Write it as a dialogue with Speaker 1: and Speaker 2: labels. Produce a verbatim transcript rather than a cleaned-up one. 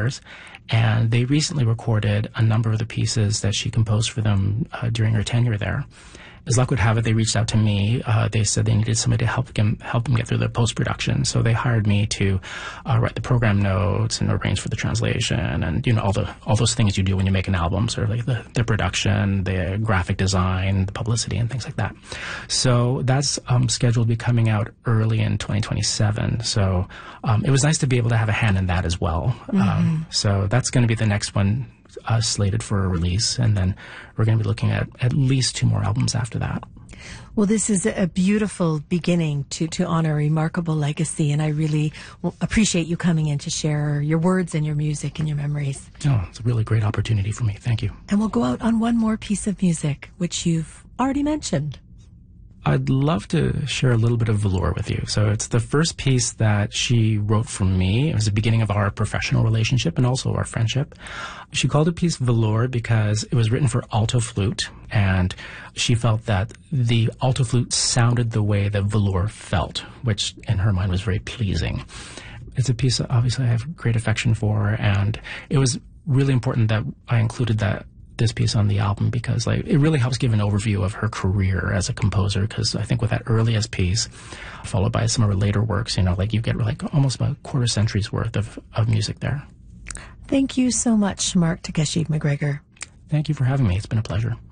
Speaker 1: years. And they recently recorded a number of the pieces that she composed for them uh, during her tenure there. As luck would have it, they reached out to me. Uh, they said they needed somebody to help them help them get through the post-production. So they hired me to uh, write the program notes and arrange for the translation and, you know, all the all those things you do when you make an album, sort of like the, the production, the graphic design, the publicity, and things like that. So that's um, scheduled to be coming out early in twenty twenty-seven. So um, it was nice to be able to have a hand in that as well. Mm-hmm. Um, so that's going to be the next one Uh, slated for a release, and then we're going to be looking at at least two more albums after that.
Speaker 2: Well, this is a beautiful beginning to, to honor a remarkable legacy, and I really appreciate you coming in to share your words and your music and your memories.
Speaker 1: Oh, it's a really great opportunity for me. Thank you.
Speaker 2: And we'll go out on one more piece of music, which you've already mentioned.
Speaker 1: I'd love to share a little bit of Velour with you. So it's the first piece that she wrote for me. It was the beginning of our professional relationship and also our friendship. She called the piece Velour because it was written for alto flute, and she felt that the alto flute sounded the way that velour felt, which in her mind was very pleasing. It's a piece that obviously I have great affection for, and it was really important that I included that this piece on the album because like it really helps give an overview of her career as a composer, because I think with that earliest piece followed by some of her later works, you know, like you get like almost about a quarter century's worth of, of music there.
Speaker 2: Thank you so much, Mark Takeshi McGregor.
Speaker 1: Thank you for having me. It's been a pleasure.